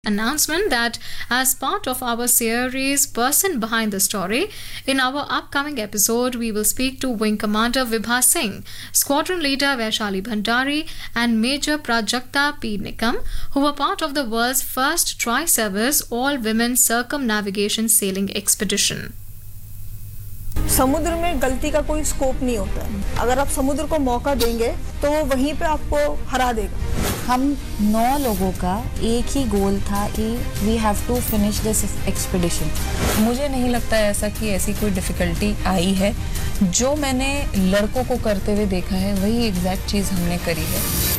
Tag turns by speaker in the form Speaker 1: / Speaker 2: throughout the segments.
Speaker 1: Announcement that as part of our series Person Behind the Story, in our upcoming episode we will speak to Wing Commander Vibha Singh, Squadron Leader Vaishali Bhandari and Major Prajakta P. Nikam, who were part of the world's first tri-service all-women circumnavigation sailing expedition.
Speaker 2: समुद्र में गलती का कोई scope नहीं होता है। अगर आप समुद्र को मौका देंगे तो वो वहीं पे आपको हरा देगा।
Speaker 3: हम 9 लोगों का एक ही गोल था कि we have to finish this expedition.
Speaker 4: मुझे नहीं लगता है ऐसा कि ऐसी कोई डिफिकल्टी आई है। जो मैंने लड़कों को करते हुए देखा है वही एग्जैक्ट चीज हमने करी है।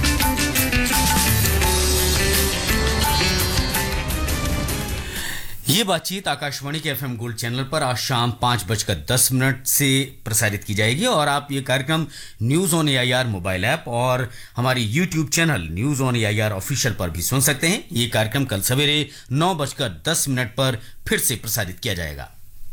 Speaker 5: ये बातचीत आकाशवाणी के एफएम गोल्ड चैनल पर आज शाम 5:10 से प्रसारित की जाएगी और आप ये कार्यक्रम news on AIR mobile app और हमारी YouTube channel news on AIR official पर भी सुन सकते हैं। ये कार्यक्रम कल सवेरे 9:10 पर फिर से प्रसारित किया जाएगा।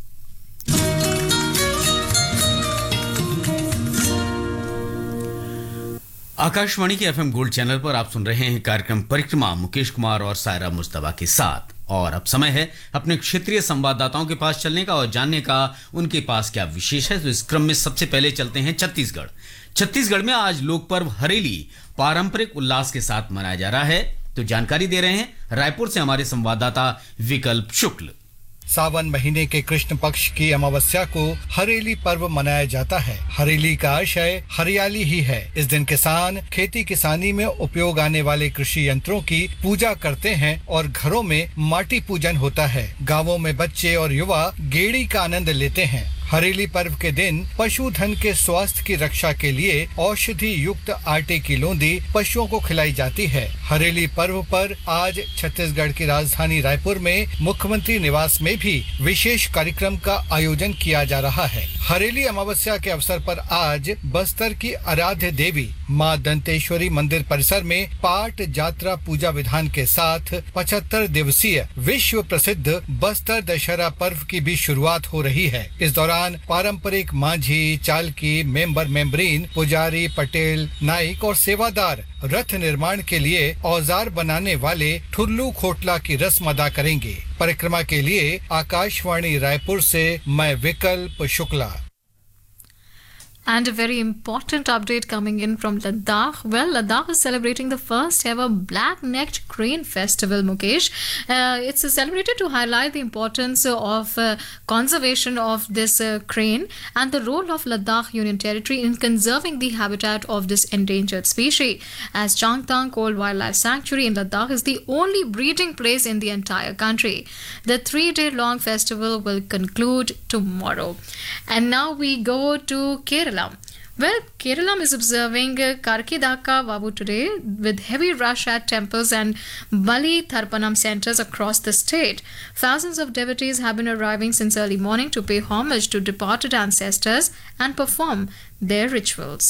Speaker 5: आकाशवाणी के एफएम गोल्ड चैनल पर आप सुन रहे हैं कार्यक्रम परिक्रमा मुकेश कुमार और सायरा मुस्तफा के साथ। और अब समय है अपने क्षेत्रीय संवाददाताओं के पास चलने का और जानने का उनके पास क्या विशेष है। तो इस क्रम में सबसे पहले चलते हैं छत्तीसगढ़ में आज लोक पर्व हरेली पारंपरिक उल्लास के साथ मनाया जा रहा है। तो जानकारी दे रहे हैं रायपुर से हमारे संवाददाता विकल्प शुक्ल।
Speaker 6: सावन महीने के कृष्ण पक्ष की अमावस्या को हरेली पर्व मनाया जाता है। हरेली का आशय हरियाली ही है। इस दिन किसान खेती किसानी में उपयोग आने वाले कृषि यंत्रों की पूजा करते हैं और घरों में माटी पूजन होता है। गांवों में बच्चे और युवा गेड़ी का आनंद लेते हैं। हरेली पर्व के दिन पशुधन के स्वास्थ्य की रक्षा के लिए औषधि युक्त आटे की लौंदी पशुओं को खिलाई जाती है। हरेली पर्व पर आज छत्तीसगढ़ की राजधानी रायपुर में मुख्यमंत्री निवास में भी विशेष कार्यक्रम का आयोजन किया जा रहा है। हरेली अमावस्या के अवसर पर आज बस्तर की आराध्य देवी मां दंतेश्वरी मंदिर परिसर में पाट जात्रा पूजा विधान के साथ 75 दिवसीय विश्व प्रसिद्ध बस्तर दशहरा पर्व की भी शुरुआत हो रही है। इस दौरान पारंपरिक माझी, चालकी, मेंबर मेंबरीन, पुजारी, पटेल, नाइक और सेवादार रथ निर्माण के लिए औजार बनाने वाले ठुल्लू खोटला की रस्म अदा करेंगे। परिक्रमा के लिए आकाशवाणी रायपुर से मैं विकल्प Shukla.
Speaker 1: And a very important update coming in from Ladakh. Well, Ladakh is celebrating the first ever Black-Necked Crane Festival, Mukesh. It's celebrated to highlight the importance of conservation of this crane and the role of Ladakh Union Territory in conserving the habitat of this endangered species. As Changtang Cold Wildlife Sanctuary in Ladakh is the only breeding place in the entire country. The 3-day-long festival will conclude tomorrow. And now we go to Kerala. Well, Kerala is observing Karkidaka Vavu today with heavy rush at temples and Bali Tharpanam centers across the state. Thousands of devotees have been arriving since early morning to pay homage to departed ancestors and perform their rituals.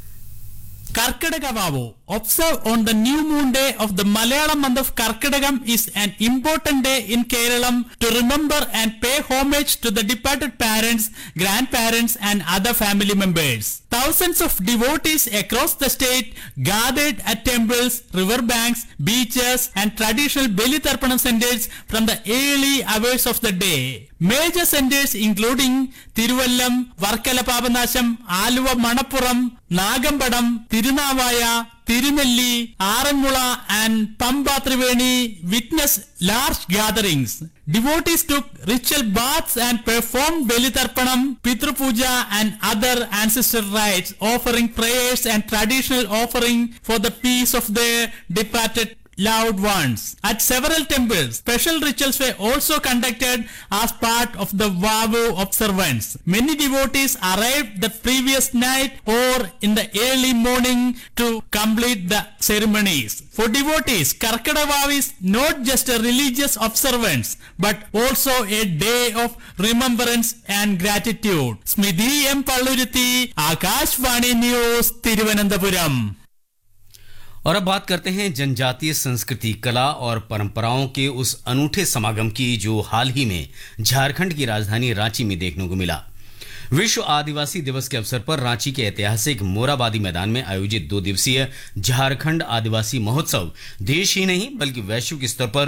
Speaker 7: Karkadaga Vavu, observed on the new moon day of the Malayalam month of Karkadagam, is an important day in Kerala to remember and pay homage to the departed parents, grandparents and other family members. Thousands of devotees across the state gathered at temples, riverbanks, beaches and traditional Bali Tarpanam centers from the early hours of the day. Major centers including Tiruvallam, Varkala Papanasham, Aluva Manappuram, Nagambadam, Tirunavaya, Tirunelli, Aranmula and Pamba Triveni witnessed large gatherings. Devotees took ritual baths and performed Bali Tarpanam, Pitru Puja and other ancestral rites, offering prayers and traditional offering for the peace of their departed loved ones. At several temples, special rituals were also conducted as part of the Vavu observance. Many devotees arrived the previous night or in the early morning to complete the ceremonies. For devotees, Karkada Vavu is not just a religious observance, but also a day of remembrance and gratitude. Smidhi M. Palluriti, Akashvani News, Thiruvananthapuram.
Speaker 5: और अब बात करते हैं जनजातीय संस्कृति, कला और परंपराओं के उस अनूठे समागम की जो हाल ही में झारखंड की राजधानी रांची में देखने को मिला। विश्व आदिवासी दिवस के अवसर पर रांची के ऐतिहासिक मोराबादी मैदान में आयोजित 2 दिवसीय झारखंड आदिवासी महोत्सव देश ही नहीं बल्कि वैश्विक स्तर पर